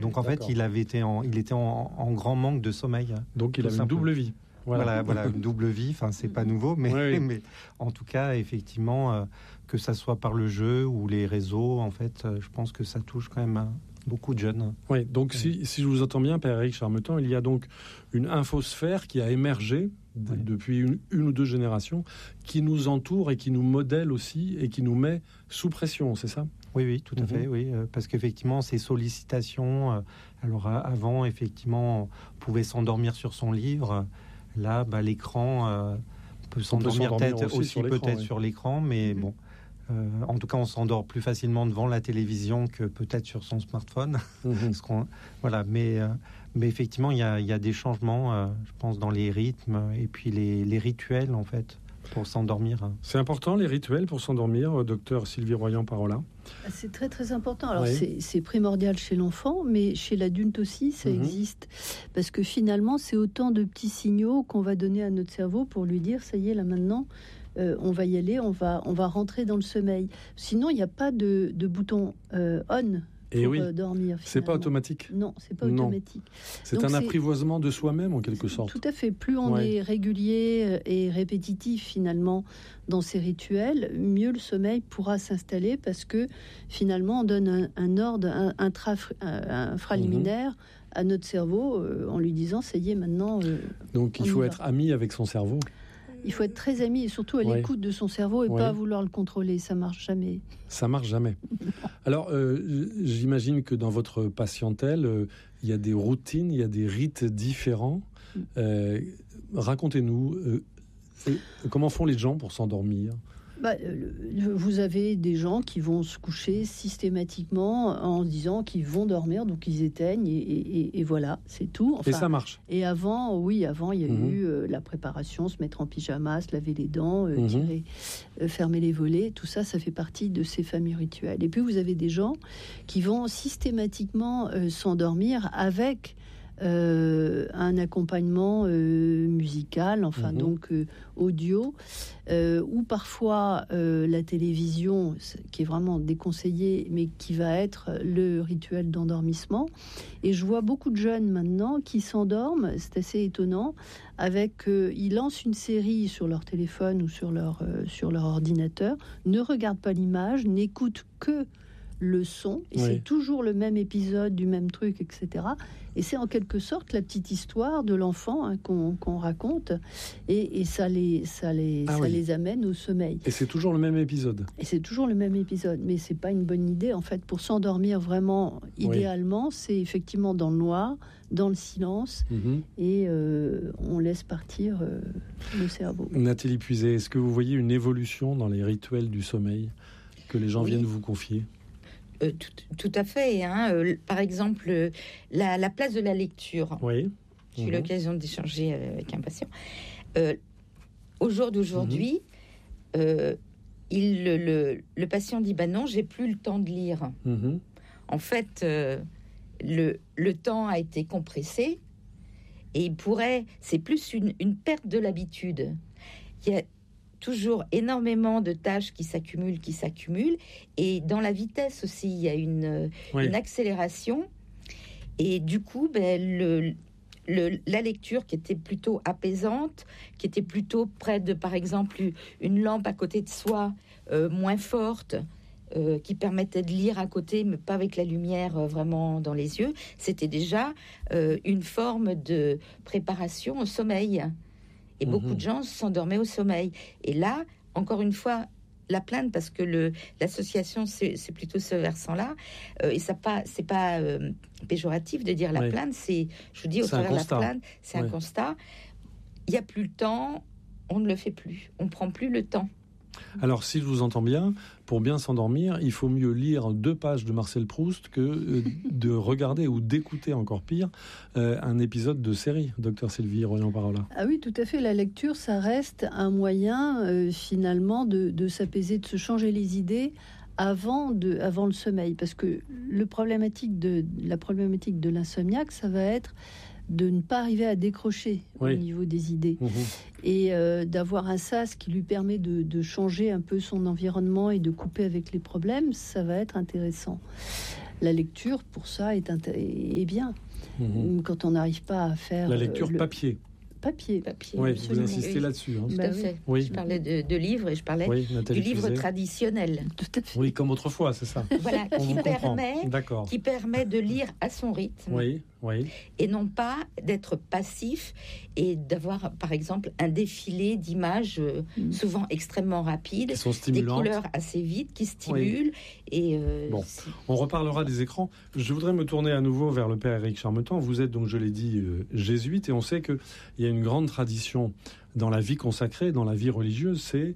Donc en fait, il était en grand manque de sommeil. Donc il avait une double vie. Voilà, une double vie. Enfin, c'est pas nouveau, mais en tout cas, effectivement, que ça soit par le jeu ou les réseaux, en fait, je pense que ça touche quand même beaucoup de jeunes. Oui, donc si je vous entends bien, Père Éric Charmetan, il y a donc une infosphère qui a émergé depuis une ou deux générations, qui nous entoure et qui nous modèle aussi et qui nous met sous pression, c'est ça ? Oui, tout à fait, oui, parce qu'effectivement, ces sollicitations, alors avant, effectivement, on pouvait s'endormir sur son livre. Là, l'écran, on peut s'endormir peut-être aussi sur l'écran, mais bon. En tout cas, on s'endort plus facilement devant la télévision que peut-être sur son smartphone. Mais effectivement, il y a des changements, je pense, dans les rythmes et puis les rituels, en fait, pour s'endormir. C'est important, les rituels pour s'endormir, docteur Sylvie Royan-Parola? C'est très, très important. Alors, c'est primordial chez l'enfant, mais chez l'adulte aussi, ça existe. Parce que finalement, c'est autant de petits signaux qu'on va donner à notre cerveau pour lui dire, ça y est, là maintenant... on va y aller, on va rentrer dans le sommeil. Sinon, il n'y a pas de bouton on pour dormir. C'est pas automatique. Non, c'est pas automatique. C'est un apprivoisement de soi-même en quelque sorte. Tout à fait. Plus on est régulier et répétitif finalement dans ces rituels, mieux le sommeil pourra s'installer parce que finalement on donne un ordre infraliminaire à notre cerveau en lui disant ça y est maintenant. Donc il faut être ami avec son cerveau. Il faut être très ami et surtout à l'écoute de son cerveau et pas vouloir le contrôler. Ça marche jamais. Ça marche jamais. Alors, j'imagine que dans votre patientèle, il y a des routines, il y a des rites différents. Racontez-nous, comment font les gens pour s'endormir ? Vous avez des gens qui vont se coucher systématiquement en se disant qu'ils vont dormir, donc ils éteignent et voilà, c'est tout. Enfin, et ça marche. Et avant, il y a eu la préparation, se mettre en pyjama, se laver les dents, fermer les volets, tout ça, ça fait partie de ces fameux rituels. Et puis vous avez des gens qui vont systématiquement s'endormir avec un accompagnement musical, donc audio, ou parfois la télévision, qui est vraiment déconseillée, mais qui va être le rituel d'endormissement. Et je vois beaucoup de jeunes maintenant qui s'endorment, c'est assez étonnant, ils lancent une série sur leur téléphone ou sur leur ordinateur, ne regardent pas l'image, n'écoutent que le son, et c'est toujours le même épisode du même truc, etc. Et c'est en quelque sorte la petite histoire de l'enfant qu'on raconte, et ça les amène au sommeil. Et c'est toujours le même épisode. Et c'est toujours le même épisode, mais c'est pas une bonne idée en fait. Pour s'endormir vraiment, idéalement, c'est effectivement dans le noir, dans le silence, et on laisse partir le cerveau. Nathalie Puiset, est-ce que vous voyez une évolution dans les rituels du sommeil que les gens viennent vous confier ? Tout à fait. Par exemple, la place de la lecture. Oui. J'ai eu l'occasion d'échanger avec un patient. Au jour d'aujourd'hui, le patient dit non, j'ai plus le temps de lire. En fait, le temps a été compressé et c'est plus une perte de l'habitude. Il y a toujours énormément de tâches qui s'accumulent, et dans la vitesse aussi, il y a une accélération, et du coup, la lecture qui était plutôt apaisante, qui était plutôt près de, par exemple, une lampe à côté de soi, moins forte, qui permettait de lire à côté, mais pas avec la lumière vraiment dans les yeux, c'était déjà une forme de préparation au sommeil. Et beaucoup de gens s'endormaient au sommeil. Et là, encore une fois, la plainte, parce que l'association, c'est plutôt ce versant-là, et c'est pas péjoratif de dire la plainte, je vous dis, au travers de la plainte, c'est un constat. Il n'y a plus le temps, on ne le fait plus, on ne prend plus le temps. Alors, si je vous entends bien, pour bien s'endormir, il faut mieux lire 2 pages de Marcel Proust que de regarder ou d'écouter, encore pire, un épisode de série, docteur Sylvie Royan-Parola. Ah oui, tout à fait. La lecture, ça reste un moyen, finalement, de s'apaiser, de se changer les idées avant le sommeil. Parce que la problématique de l'insomniaque, ça va être de ne pas arriver à décrocher au niveau des idées et d'avoir un sas qui lui permet de changer un peu son environnement et de couper avec les problèmes, ça va être intéressant. La lecture, pour ça, est bien. Quand on n'arrive pas à faire... La lecture papier. Papier. Oui, vous insistez là-dessus. Tout à fait. Oui. Je parlais de livres et je parlais du livre traditionnel. Tout à fait. Oui, comme autrefois, c'est ça. Voilà, qui permet de lire à son rythme. Oui. Et non pas d'être passif et d'avoir, par exemple, un défilé d'images souvent extrêmement rapides, qui sont stimulantes, des couleurs assez vives qui stimulent. Et bon, on reparlera des écrans. Je voudrais me tourner à nouveau vers le père Éric Charmetan. Vous êtes donc, je l'ai dit, jésuite, et on sait qu'il y a une grande tradition dans la vie consacrée, dans la vie religieuse, c'est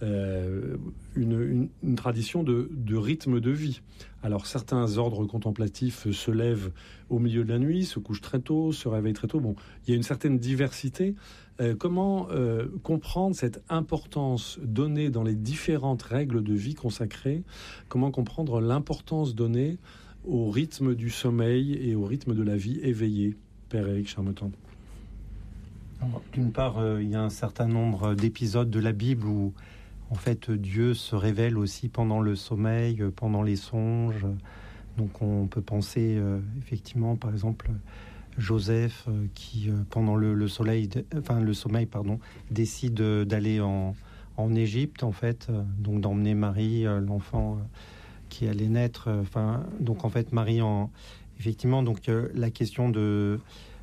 une tradition de rythme de vie. Alors, certains ordres contemplatifs se lèvent au milieu de la nuit, se couchent très tôt, se réveillent très tôt. Bon, il y a une certaine diversité. Comment comprendre cette importance donnée dans les différentes règles de vie consacrées? Comment comprendre l'importance donnée au rythme du sommeil et au rythme de la vie éveillée, Père Éric Charmetan? D'une part, il y a un certain nombre d'épisodes de la Bible où, en fait, Dieu se révèle aussi pendant le sommeil, pendant les songes. Donc, on peut penser, effectivement, par exemple, Joseph qui, pendant le sommeil, décide d'aller en Égypte, en fait, donc d'emmener Marie, l'enfant qui allait naître. Donc, en fait, Marie, effectivement, donc la question de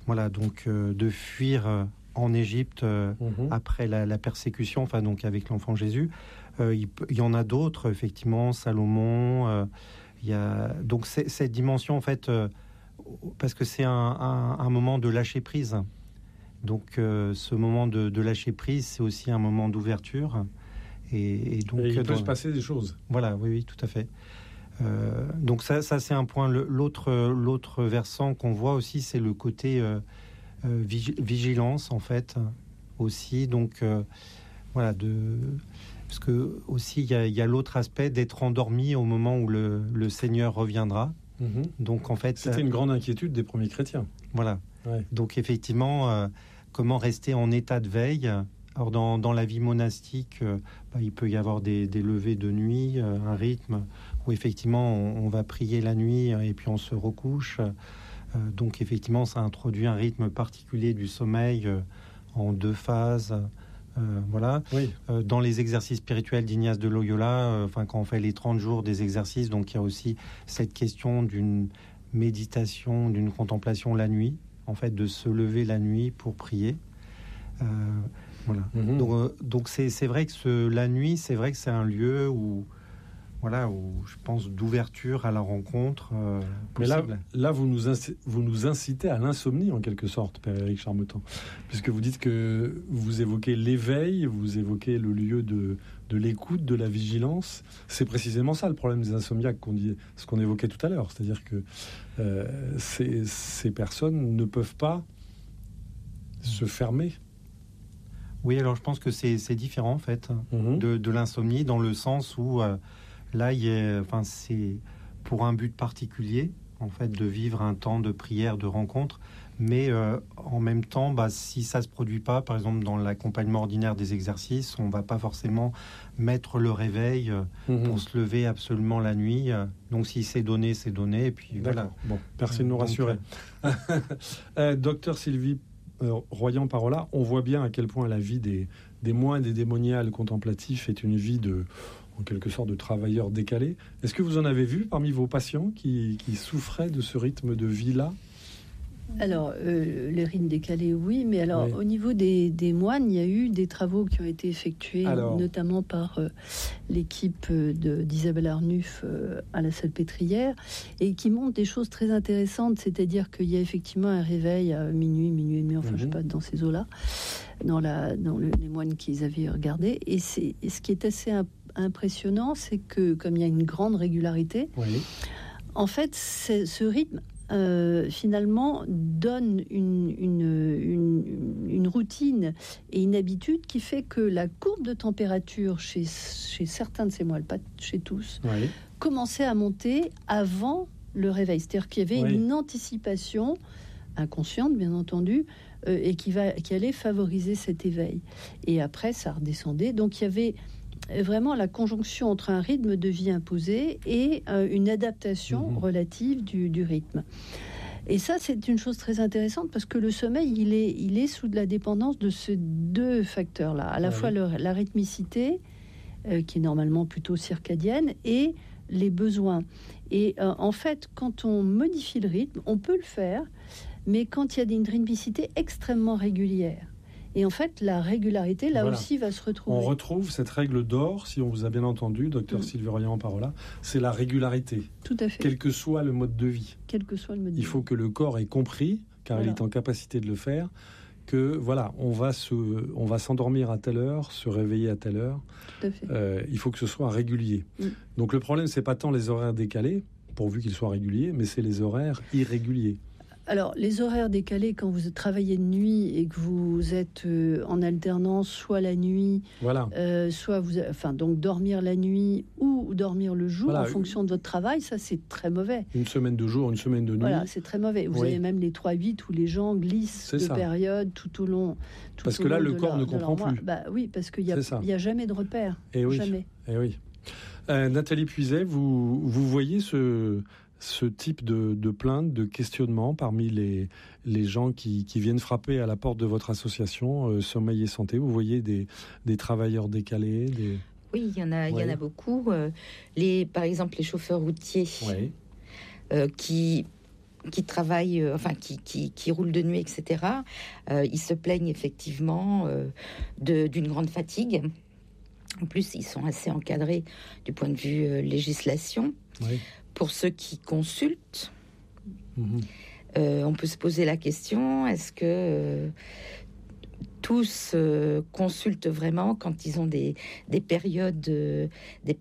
fuir en Égypte après la persécution, donc avec l'enfant Jésus. Il y en a d'autres, effectivement, Salomon. Il y a donc cette dimension, en fait, parce que c'est un moment de lâcher prise. Donc ce moment de lâcher prise, c'est aussi un moment d'ouverture. Et donc il peut se passer des choses. Voilà, oui, tout à fait. Donc ça c'est un point. L'autre versant qu'on voit aussi, c'est le côté vigilance, en fait, aussi. Donc parce que aussi il y a l'autre aspect d'être endormi au moment où le Seigneur reviendra. Donc en fait, c'était une grande inquiétude des premiers chrétiens. Voilà. Ouais. Donc effectivement, comment rester en état de veille? Alors dans la vie monastique, il peut y avoir des levées de nuit, un rythme où effectivement on va prier la nuit et puis on se recouche. Donc effectivement, ça introduit un rythme particulier du sommeil en 2 phases. Voilà. Oui. Dans les exercices spirituels d'Ignace de Loyola, quand on fait les 30 jours des exercices, donc il y a aussi cette question d'une méditation, d'une contemplation la nuit, en fait, de se lever la nuit pour prier. Voilà. Donc c'est vrai que la nuit, c'est vrai que c'est un lieu où je pense d'ouverture à la rencontre possible. Mais là, vous nous incitez à l'insomnie en quelque sorte, Père Éric Charmetan, puisque vous dites que vous évoquez l'éveil, vous évoquez le lieu de l'écoute, de la vigilance. C'est précisément ça le problème des insomniaques, ce qu'on évoquait tout à l'heure, c'est-à-dire que ces personnes ne peuvent pas se fermer. Oui, alors je pense que c'est différent en fait de l'insomnie, dans le sens où là, c'est pour un but particulier, en fait, de vivre un temps de prière, de rencontre, mais en même temps, si ça se produit pas, par exemple dans l'accompagnement ordinaire des exercices, on va pas forcément mettre le réveil pour se lever absolument la nuit. Donc si c'est donné, et puis voilà. Bon, merci de nous rassurer. Docteur Sylvie Royan-Parola, on voit bien à quel point la vie des moines, des démoniales contemplatifs est une vie en quelque sorte de travailleurs décalés. Est-ce que vous en avez vu parmi vos patients qui souffraient de ce rythme de vie-là? Alors, les rythmes décalés, oui, mais alors au niveau des moines, il y a eu des travaux qui ont été effectués, notamment par l'équipe d'Isabelle Arnulf à la Salpêtrière, et qui montrent des choses très intéressantes, c'est-à-dire qu'il y a effectivement un réveil à minuit et demi, enfin je sais pas, dans ces eaux-là, dans les moines qu'ils avaient regardés, et ce qui est assez impressionnant, c'est que comme il y a une grande régularité, en fait, ce rythme finalement donne une routine et une habitude qui fait que la courbe de température chez certains de ces moines, pas chez tous, commençait à monter avant le réveil. C'est-à-dire qu'il y avait une anticipation inconsciente, bien entendu, et qui allait favoriser cet éveil. Et après, ça redescendait. Donc il y avait vraiment la conjonction entre un rythme de vie imposé et une adaptation relative du rythme. Et ça, c'est une chose très intéressante parce que le sommeil, il est sous de la dépendance de ces deux facteurs-là. À la fois la rythmicité, qui est normalement plutôt circadienne, et les besoins. Et en fait, quand on modifie le rythme, on peut le faire, mais quand il y a une rythmicité extrêmement régulière. Et en fait, la régularité, là aussi, va se retrouver. On retrouve cette règle d'or, si on vous a bien entendu, docteur Sylvie Royan-Parola, c'est la régularité. Tout à fait. Quel que soit le mode de vie. Quel que soit le mode de vie. Il faut que le corps ait compris, car il est en capacité de le faire, que voilà, on va s'endormir à telle heure, se réveiller à telle heure. Tout à fait. Il faut que ce soit régulier. Donc le problème, c'est pas tant les horaires décalés, pourvu qu'ils soient réguliers, mais c'est les horaires irréguliers. Alors, les horaires décalés, quand vous travaillez de nuit et que vous êtes en alternance, soit la nuit, soit donc dormir la nuit ou dormir le jour en fonction de votre travail, ça c'est très mauvais. Une semaine de jour, une semaine de nuit. Voilà, c'est très mauvais. Vous avez même les 3-8 où les gens glissent de période tout au long. Parce que là, le corps ne comprend plus. Oui, parce qu'il n'y a jamais de repère. Jamais. Et oui. Nathalie Puiset, vous voyez ce type de plainte, de questionnement parmi les gens qui viennent frapper à la porte de votre association Sommeil et Santé? Vous voyez des travailleurs décalés Oui, il y en a beaucoup. Par exemple, les chauffeurs routiers qui travaillent, qui roulent de nuit, etc. Ils se plaignent effectivement d'une grande fatigue. En plus, ils sont assez encadrés du point de vue législation. Oui. Pour ceux qui consultent, on peut se poser la question, est-ce que tous consultent vraiment quand ils ont des périodes de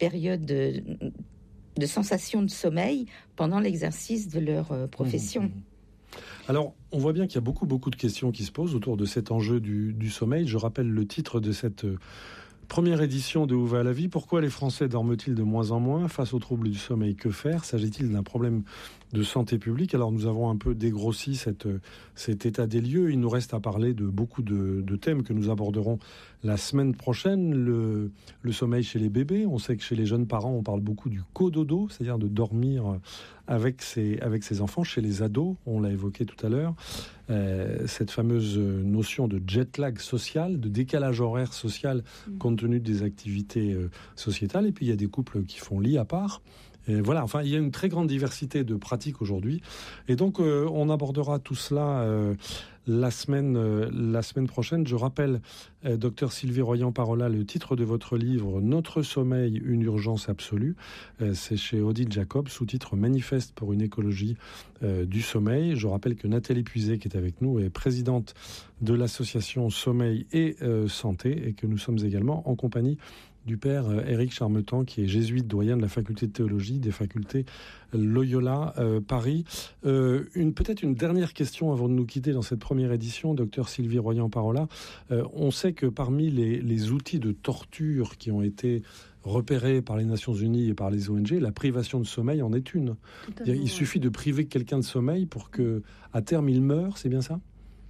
sensation de sommeil pendant l'exercice de leur profession? Alors, on voit bien qu'il y a beaucoup de questions qui se posent autour de cet enjeu du sommeil. Je rappelle le titre de cette première édition de Où va la vie? Pourquoi les Français dorment-ils de moins en moins? Face aux troubles du sommeil, que faire? S'agit-il d'un problème de santé publique? Alors nous avons un peu dégrossi cet état des lieux. Il nous reste à parler de beaucoup de thèmes que nous aborderons la semaine prochaine. Le sommeil chez les bébés. On sait que chez les jeunes parents, on parle beaucoup du cododo, c'est-à-dire de dormir avec ses enfants. Chez les ados, on l'a évoqué tout à l'heure, cette fameuse notion de jet lag social, de décalage horaire social compte tenu des activités sociétales. Et puis il y a des couples qui font lit à part. Et voilà, enfin, il y a une très grande diversité de pratiques aujourd'hui. Et donc, on abordera tout cela la semaine prochaine. Je rappelle, docteur Sylvie Royan-Parola, le titre de votre livre « Notre sommeil, une urgence absolue ». C'est chez Odile Jacob, sous-titre « Manifeste pour une écologie du sommeil ». Je rappelle que Nathalie Puiset, qui est avec nous, est présidente de l'association Sommeil et Santé, et que nous sommes également en compagnie du père Éric Charmetan, qui est jésuite, doyen de la faculté de théologie des facultés Loyola Paris. Peut-être une dernière question avant de nous quitter dans cette première édition, docteur Sylvie Royan-Parola. On sait que parmi les outils de torture qui ont été repérés par les Nations Unies et par les ONG, la privation de sommeil en est une. Il suffit de priver quelqu'un de sommeil pour que, à terme, il meure, c'est bien ça?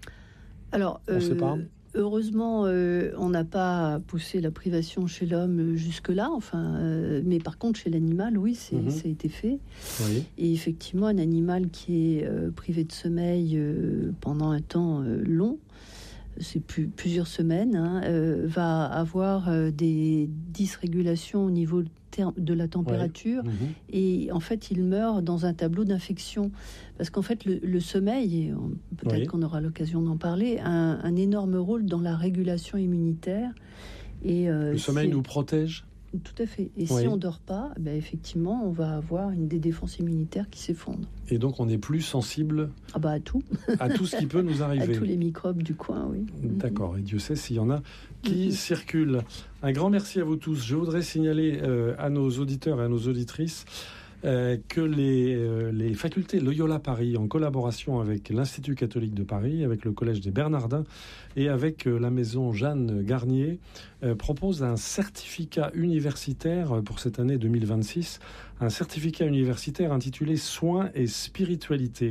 Alors, on ne sait pas. Heureusement, on n'a pas poussé la privation chez l'homme jusque-là. Mais par contre, chez l'animal, oui, ça a été fait. Oui. Et effectivement, un animal qui est privé de sommeil pendant un temps long, c'est plusieurs semaines, va avoir des dysrégulations au niveau de la température, et en fait il meurt dans un tableau d'infection, parce qu'en fait le sommeil, et peut-être qu'on aura l'occasion d'en parler, a un énorme rôle dans la régulation immunitaire. Et le sommeil nous protège. Tout à fait. Et si on ne dort pas, effectivement, on va avoir des défenses immunitaires qui s'effondrent. Et donc, on est plus sensible à tout. À tout ce qui peut nous arriver. À tous les microbes du coin, oui. D'accord. Et Dieu sait s'il y en a qui circulent. Un grand merci à vous tous. Je voudrais signaler à nos auditeurs et à nos auditrices que les facultés Loyola Paris, en collaboration avec l'Institut catholique de Paris, avec le Collège des Bernardins et avec la maison Jeanne Garnier, proposent un certificat universitaire pour cette année 2026, un certificat universitaire intitulé « Soins et spiritualité ».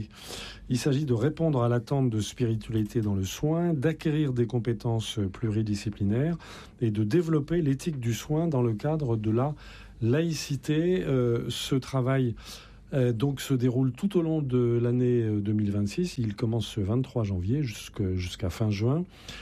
Il s'agit de répondre à l'attente de spiritualité dans le soin, d'acquérir des compétences pluridisciplinaires et de développer l'éthique du soin dans le cadre de la laïcité. Ce travail donc se déroule tout au long de l'année 2026. Il commence ce 23 janvier jusqu'à fin juin.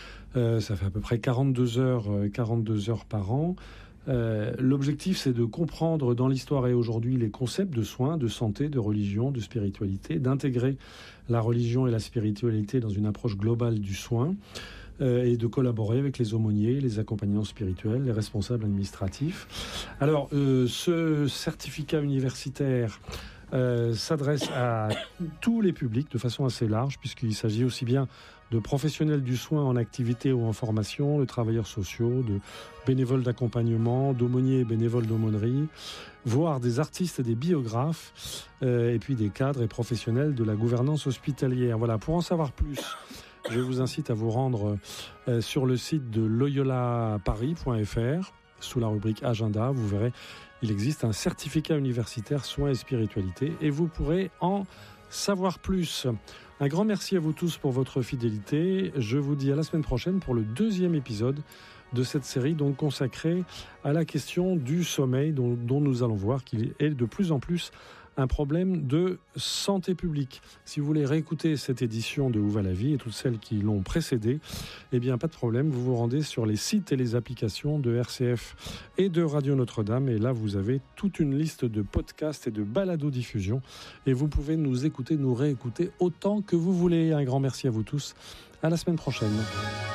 Ça fait à peu près 42 heures par an. L'objectif, c'est de comprendre dans l'histoire et aujourd'hui les concepts de soins, de santé, de religion, de spiritualité, d'intégrer la religion et la spiritualité dans une approche globale du soin et de collaborer avec les aumôniers, les accompagnants spirituels, les responsables administratifs. Alors, ce certificat universitaire s'adresse à tous les publics de façon assez large, puisqu'il s'agit aussi bien de professionnels du soin en activité ou en formation, de travailleurs sociaux, de bénévoles d'accompagnement, d'aumôniers et bénévoles d'aumônerie, voire des artistes et des biographes, et puis des cadres et professionnels de la gouvernance hospitalière. Voilà, pour en savoir plus, je vous incite à vous rendre sur le site de loyolaparis.fr, sous la rubrique Agenda. Vous verrez, il existe un certificat universitaire soins et spiritualité, et vous pourrez en savoir plus. Un grand merci à vous tous pour votre fidélité. Je vous dis à la semaine prochaine pour le 2e épisode de cette série donc consacrée à la question du sommeil dont nous allons voir qu'il est de plus en plus un problème de santé publique. Si vous voulez réécouter cette édition de Où va la vie et toutes celles qui l'ont précédée, eh bien pas de problème, vous vous rendez sur les sites et les applications de RCF et de Radio Notre-Dame, et là vous avez toute une liste de podcasts et de balados-diffusion, et vous pouvez nous écouter, nous réécouter autant que vous voulez. Un grand merci à vous tous, à la semaine prochaine.